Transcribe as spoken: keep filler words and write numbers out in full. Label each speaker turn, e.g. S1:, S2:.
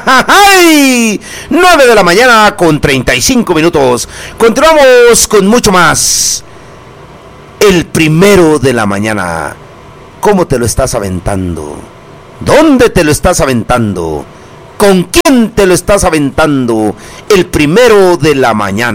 S1: ¡Ay! nueve de la mañana con treinta y cinco minutos. Continuamos con mucho más. El primero de la mañana. ¿Cómo te lo estás aventando? ¿Dónde te lo estás aventando? ¿Con quién te lo estás aventando? El primero de la mañana.